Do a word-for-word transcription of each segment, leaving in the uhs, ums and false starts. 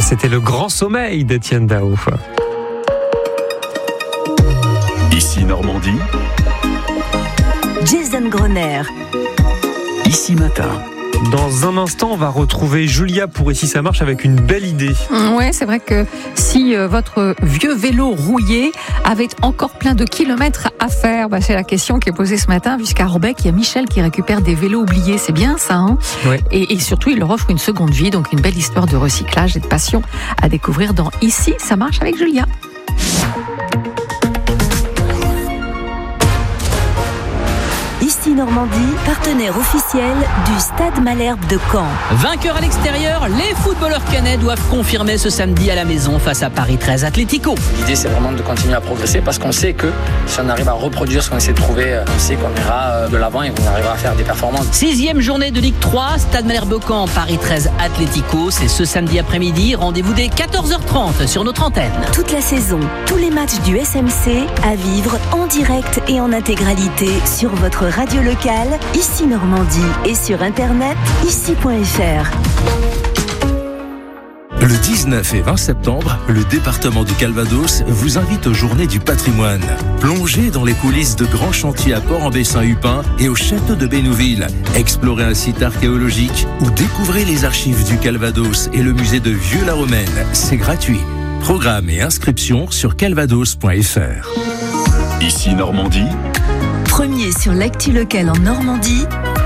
C'était le grand sommeil d'Étienne Dao. Ici Normandie. Jason Grosner. Ici Matin. Dans un instant, on va retrouver Julia pour Ici ça marche avec une belle idée. Ouais, c'est vrai que si euh, votre vieux vélo rouillé avait encore plein de kilomètres à faire, bah, c'est la question qui est posée ce matin, puisqu'à Orbec, il y a Michel qui récupère des vélos oubliés. C'est bien ça, hein ? Ouais. Et, et surtout, il leur offre une seconde vie, donc une belle histoire de recyclage et de passion à découvrir dans Ici ça marche avec Julia. Ici Normandie, partenaire officiel du Stade Malherbe de Caen. Vainqueurs à l'extérieur, les footballeurs caennais doivent confirmer ce samedi à la maison face à Paris treize Atlético. L'idée, c'est vraiment de continuer à progresser parce qu'on sait que si on arrive à reproduire ce qu'on essaie de trouver, on sait qu'on ira de l'avant et qu'on arrivera à faire des performances. Sixième journée de Ligue trois, Stade Malherbe Caen, Paris treize Atlético. C'est ce samedi après-midi. Rendez-vous dès quatorze heures trente sur notre antenne. Toute la saison, tous les matchs du S M C à vivre en direct et en intégralité sur votre radio locale, Ici Normandie, et sur internet, ici point f r. Le dix-neuf et vingt septembre, le département du Calvados vous invite aux Journées du patrimoine. Plongez dans les coulisses de grands chantiers à Port-en-Bessin-Hupin et au château de Bénouville. Explorez un site archéologique ou découvrez les archives du Calvados et le musée de Vieux-la-Romaine. C'est gratuit. Programme et inscription sur calvados point f r. Ici Normandie. Premier sur l'actu locale en Normandie.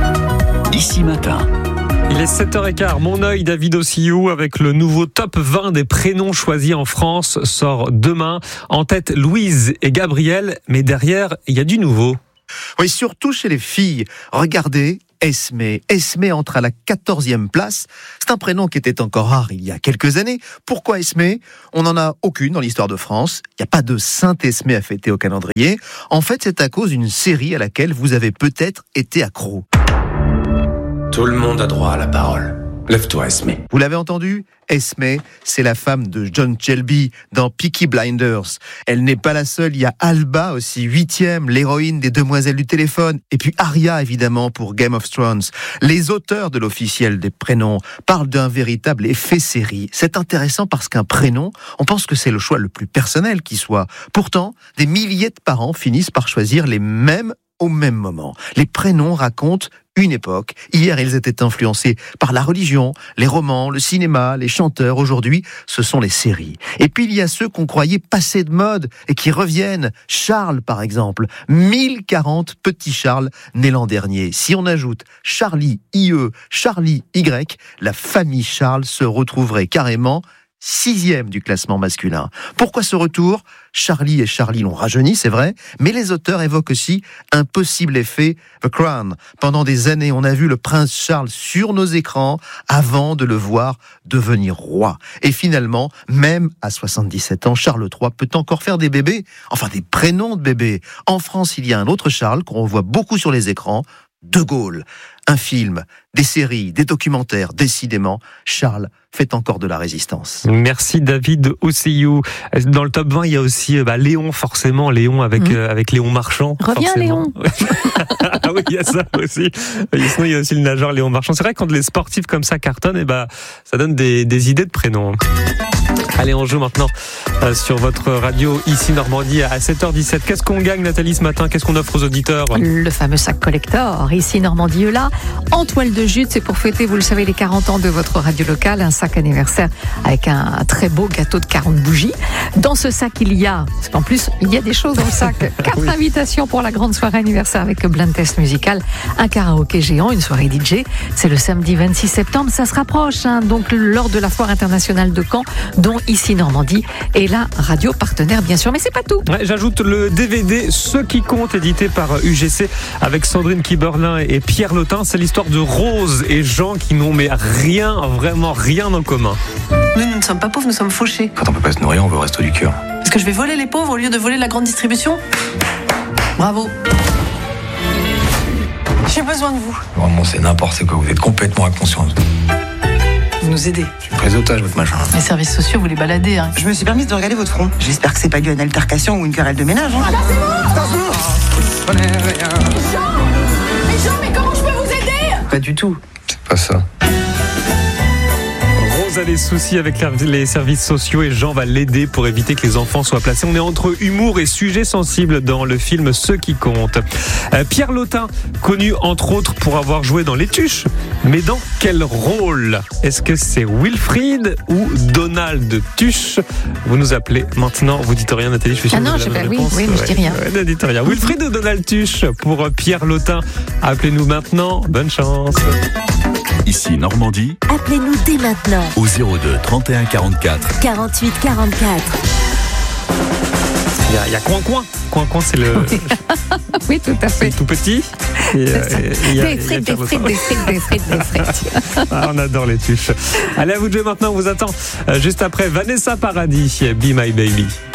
Ici Matin. Il est sept heures quinze, mon œil David Ossillou avec le nouveau top vingt des prénoms choisis en France sort demain. En tête Louise et Gabriel, mais derrière il y a du nouveau. Oui, surtout chez les filles. Regardez, Esmé. Esmé entre à la quatorzième place. C'est un prénom qui était encore rare il y a quelques années. Pourquoi Esmé ? On n'en a aucune dans l'histoire de France. Il n'y a pas de Sainte Esmé à fêter au calendrier. En fait, c'est à cause d'une série à laquelle vous avez peut-être été accro. Tout le monde a droit à la parole. Lève-toi, Esmé. Vous l'avez entendu ? Esmé, c'est la femme de John Shelby dans Peaky Blinders. Elle n'est pas la seule, il y a Alba aussi, huitième, l'héroïne des Demoiselles du téléphone, et puis Arya évidemment pour Game of Thrones. Les auteurs de l'officiel des prénoms parlent d'un véritable effet série. C'est intéressant parce qu'un prénom, on pense que c'est le choix le plus personnel qui soit. Pourtant, des milliers de parents finissent par choisir les mêmes au même moment. Les prénoms racontent une époque. Hier, ils étaient influencés par la religion, les romans, le cinéma, les chanteurs. Aujourd'hui, ce sont les séries. Et puis, il y a ceux qu'on croyait passés de mode et qui reviennent. Charles, par exemple. mille quarante petits Charles nés l'an dernier. Si on ajoute Charlie I E, Charlie Y, la famille Charles se retrouverait carrément sixième du classement masculin. Pourquoi ce retour ? Charlie et Charlie l'ont rajeuni, c'est vrai, mais les auteurs évoquent aussi un possible effet The Crown. Pendant des années, on a vu le prince Charles sur nos écrans avant de le voir devenir roi. Et finalement, même à soixante-dix-sept ans, Charles trois peut encore faire des bébés, enfin des prénoms de bébés. En France, il y a un autre Charles qu'on voit beaucoup sur les écrans, De Gaulle. Un film, des séries, des documentaires, décidément, Charles fait encore de la résistance. Merci David Ossillou. Dans le top vingt, il y a aussi bah, Léon, forcément, Léon avec, mmh. euh, avec Léon Marchand. Reviens forcément. Léon. Ah oui, il y a ça aussi. Et sinon, il y a aussi le nageur Léon Marchand. C'est vrai que quand les sportifs comme ça cartonnent, et bah, ça donne des, des idées de prénoms. Allez, on joue maintenant euh, sur votre radio Ici Normandie à sept heures dix-sept. Qu'est-ce qu'on gagne, Nathalie, ce matin ? Qu'est-ce qu'on offre aux auditeurs ? Le fameux sac collector, Ici Normandie là, en toile de jute. C'est pour fêter, vous le savez, les quarante ans de votre radio locale. Un sac anniversaire avec un, un très beau gâteau de quarante bougies. Dans ce sac, il y a, parce qu'en plus, il y a des choses dans le sac. Quatre oui. invitations pour la grande soirée anniversaire avec Blind Test Musical, un karaoké géant, une soirée D J. C'est le samedi vingt-six septembre. Ça se rapproche, hein, donc lors de la foire internationale de Caen, dont Ici Normandie et la radio partenaire bien sûr, mais c'est pas tout. Ouais, j'ajoute le D V D Ce qui compte, édité par U G C avec Sandrine Kiberlin et Pierre Lotin. C'est l'histoire de Rose et Jean qui n'ont mais rien, vraiment rien en commun. Nous, nous ne sommes pas pauvres, nous sommes fauchés. Quand on peut pas se nourrir, on veut au resto du cœur. Est-ce que je vais voler les pauvres au lieu de voler la grande distribution ? Bravo. J'ai besoin de vous. Vraiment, c'est n'importe quoi, vous êtes complètement inconscient. Vous nous aidez. Je suis prise d'otage, votre machin. Les services sociaux, vous les baladez. Hein. Je me suis permise de regarder votre front. J'espère que c'est pas dû à une altercation ou une querelle de ménage. Hein. Ah là, c'est bon. Je connais rien. Jean Mais Jean, mais comment je peux vous aider ? Pas du tout. C'est pas ça. Rose a des soucis avec les services sociaux et Jean va l'aider pour éviter que les enfants soient placés. On est entre humour et sujet sensible dans le film Ceux qui comptent. Euh, Pierre Lotin, connu entre autres pour avoir joué dans Les Tuches, mais dans quel rôle? Est-ce que c'est Wilfried ou Donald Tuche? Vous nous appelez maintenant, vous dites rien Nathalie, je suis sûr ah que non, vous je avez vais, la oui, réponse. oui, mais je dis rien. Ouais, ne dites rien. Wilfried ou Donald Tuche pour Pierre Lotin? Appelez-nous maintenant, bonne chance. Ici Normandie. Appelez-nous dès maintenant. Au zéro deux trente et un quarante-quatre. quarante-huit quarante-quatre. Il y a, il y a Coin Coin. Coin Coin, c'est le. Oui, tout à fait. C'est tout petit. Et, euh, et il y a- Des il y a frites, des Pierre frites, Lotin. des frites, des frites, des frites. Ah, on adore les tuches. Allez, à vous de jouer maintenant. On vous attend euh, juste après Vanessa Paradis, Be My Baby.